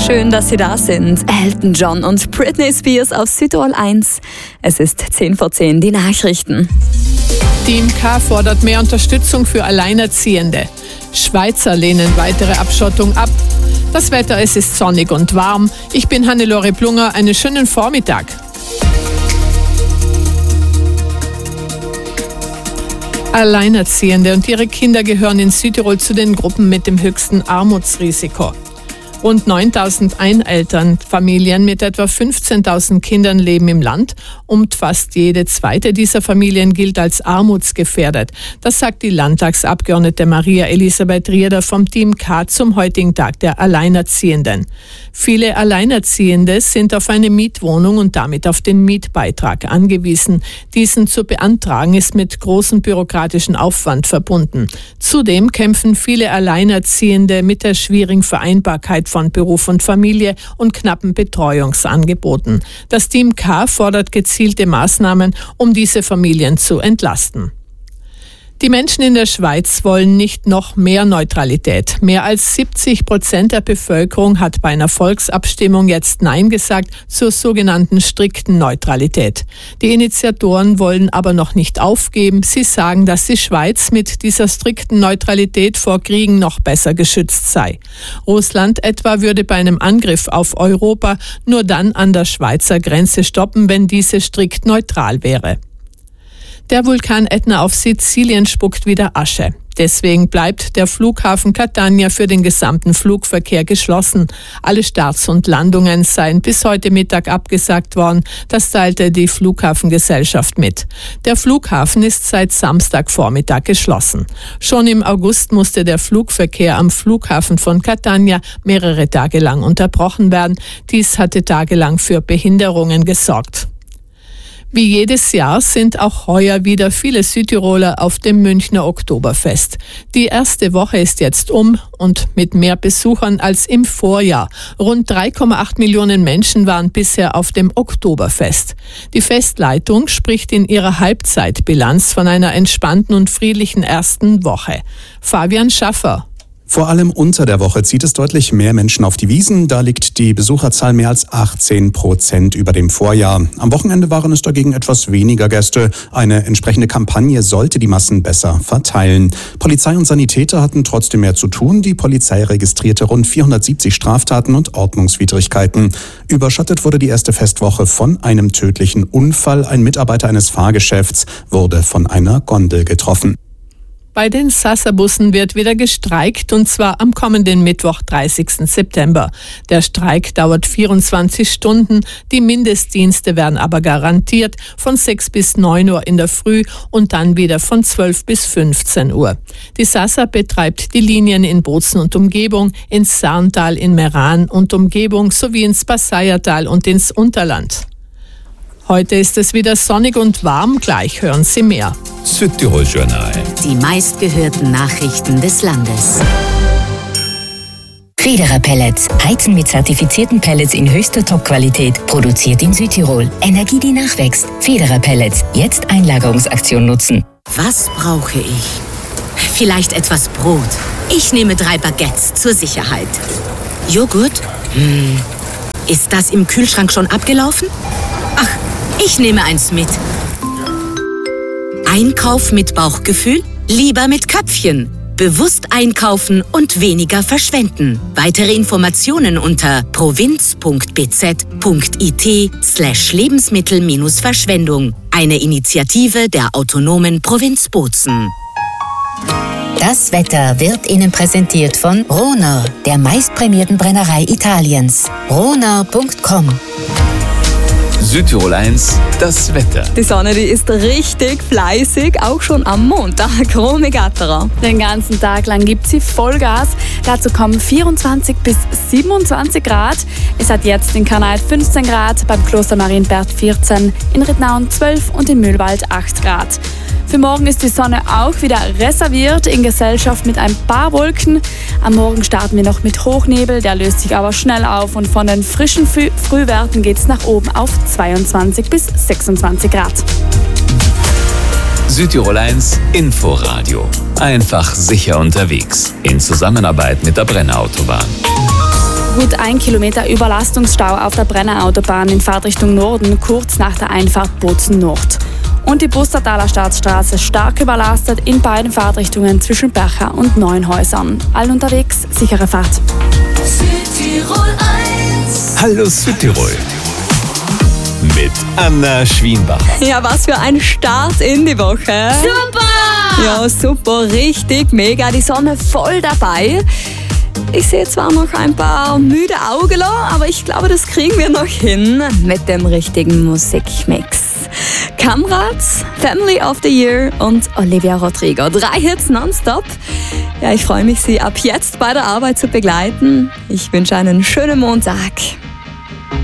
Schön, dass Sie da sind. Elton John und Britney Spears auf Südtirol 1. Es ist 10:10, die Nachrichten. Team K fordert mehr Unterstützung für Alleinerziehende. Schweizer lehnen weitere Abschottung ab. Das Wetter, es ist sonnig und warm. Ich bin Hannelore Plunger, einen schönen Vormittag. Alleinerziehende und ihre Kinder gehören in Südtirol zu den Gruppen mit dem höchsten Armutsrisiko. Rund 9.000 Einelternfamilien mit etwa 15.000 Kindern leben im Land und fast jede zweite dieser Familien gilt als armutsgefährdet. Das sagt die Landtagsabgeordnete Maria Elisabeth Rieder vom Team K zum heutigen Tag der Alleinerziehenden. Viele Alleinerziehende sind auf eine Mietwohnung und damit auf den Mietbeitrag angewiesen. Diesen zu beantragen ist mit großem bürokratischen Aufwand verbunden. Zudem kämpfen viele Alleinerziehende mit der schwierigen Vereinbarkeit von Beruf und Familie und knappen Betreuungsangeboten. Das Team K fordert gezielte Maßnahmen, um diese Familien zu entlasten. Die Menschen in der Schweiz wollen nicht noch mehr Neutralität. Mehr als 70% der Bevölkerung hat bei einer Volksabstimmung jetzt Nein gesagt zur sogenannten strikten Neutralität. Die Initiatoren wollen aber noch nicht aufgeben. Sie sagen, dass die Schweiz mit dieser strikten Neutralität vor Kriegen noch besser geschützt sei. Russland etwa würde bei einem Angriff auf Europa nur dann an der Schweizer Grenze stoppen, wenn diese strikt neutral wäre. Der Vulkan Ätna auf Sizilien spuckt wieder Asche. Deswegen bleibt der Flughafen Catania für den gesamten Flugverkehr geschlossen. Alle Starts und Landungen seien bis heute Mittag abgesagt worden. Das teilte die Flughafengesellschaft mit. Der Flughafen ist seit Samstagvormittag geschlossen. Schon im August musste der Flugverkehr am Flughafen von Catania mehrere Tage lang unterbrochen werden. Dies hatte tagelang für Behinderungen gesorgt. Wie jedes Jahr sind auch heuer wieder viele Südtiroler auf dem Münchner Oktoberfest. Die erste Woche ist jetzt um und mit mehr Besuchern als im Vorjahr. Rund 3,8 Millionen Menschen waren bisher auf dem Oktoberfest. Die Festleitung spricht in ihrer Halbzeitbilanz von einer entspannten und friedlichen ersten Woche. Fabian Schaffer. Vor allem unter der Woche zieht es deutlich mehr Menschen auf die Wiesn. Da liegt die Besucherzahl mehr als 18% über dem Vorjahr. Am Wochenende waren es dagegen etwas weniger Gäste. Eine entsprechende Kampagne sollte die Massen besser verteilen. Polizei und Sanitäter hatten trotzdem mehr zu tun. Die Polizei registrierte rund 470 Straftaten und Ordnungswidrigkeiten. Überschattet wurde die erste Festwoche von einem tödlichen Unfall. Ein Mitarbeiter eines Fahrgeschäfts wurde von einer Gondel getroffen. Bei den Sasa-Bussen wird wieder gestreikt, und zwar am kommenden Mittwoch, 30. September. Der Streik dauert 24 Stunden. Die Mindestdienste werden aber garantiert von 6 bis 9 Uhr in der Früh und dann wieder von 12 bis 15 Uhr. Die Sasa betreibt die Linien in Bozen und Umgebung, ins Sarntal, in Meran und Umgebung sowie ins Passaiertal und ins Unterland. Heute ist es wieder sonnig und warm. Gleich hören Sie mehr. Südtirol Journal. Die meistgehörten Nachrichten des Landes. Federer Pellets. Heizen mit zertifizierten Pellets in höchster Top-Qualität. Produziert in Südtirol. Energie, die nachwächst. Federer Pellets. Jetzt Einlagerungsaktion nutzen. Was brauche ich? Vielleicht etwas Brot. Ich nehme 3 Baguettes zur Sicherheit. Joghurt? Ist das im Kühlschrank schon abgelaufen? Ach, ich nehme eins mit. Einkauf mit Bauchgefühl? Lieber mit Köpfchen. Bewusst einkaufen und weniger verschwenden. Weitere Informationen unter provinz.bz.it/Lebensmittel-Verschwendung. Eine Initiative der autonomen Provinz Bozen. Das Wetter wird Ihnen präsentiert von Rohner, der meistprämierten Brennerei Italiens. Rohner.com. Südtirol 1, das Wetter. Die Sonne, die ist richtig fleißig, auch schon am Montag. Romy Gatterer. Den ganzen Tag lang gibt sie Vollgas. Dazu kommen 24 bis 27 Grad. Es hat jetzt in Kanal 15 Grad, beim Kloster Marienberg 14, in Rittnauen 12 und in Mühlwald 8 Grad. Für morgen ist die Sonne auch wieder reserviert, in Gesellschaft mit ein paar Wolken. Am Morgen starten wir noch mit Hochnebel, der löst sich aber schnell auf und von den frischen Frühwerten geht es nach oben auf 22 bis 26 Grad. Südtirol 1 Inforadio. Einfach sicher unterwegs. In Zusammenarbeit mit der Brenner Autobahn. Gut 1 Kilometer Überlastungsstau auf der Brenner Autobahn in Fahrtrichtung Norden, kurz nach der Einfahrt Bozen Nord. Und die Bustertaler Staatsstraße stark überlastet in beiden Fahrtrichtungen zwischen Bercha und Neuenhäusern. Allen unterwegs, sichere Fahrt. Südtirol 1. Hallo Südtirol. Mit Anna Schwienbacher. Ja, was für ein Start in die Woche. Super! Ja, super, richtig, mega. Die Sonne voll dabei. Ich sehe zwar noch ein paar müde Augen, aber ich glaube, das kriegen wir noch hin mit dem richtigen Musikmix. Kamrats, Family of the Year und Olivia Rodrigo. 3 Hits nonstop. Ja, ich freue mich, Sie ab jetzt bei der Arbeit zu begleiten. Ich wünsche einen schönen Montag.